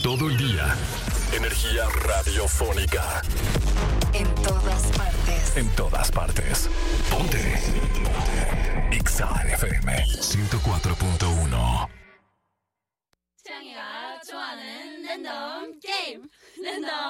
todo el día. Energía radiofónica. En todas partes. En todas partes. Ponte. Exa FM 104.1. 창이가 좋아하는 랜덤 게임 랜덤